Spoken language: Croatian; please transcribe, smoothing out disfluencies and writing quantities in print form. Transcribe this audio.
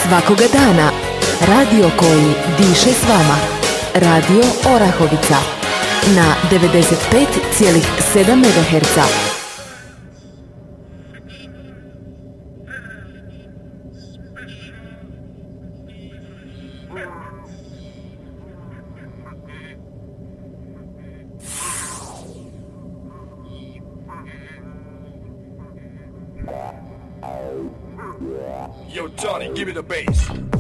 Svakoga dana. Radio koji diše s vama. Radio Orahovica. Na 95,7 MHz. Yo, Johnny, give me the bass.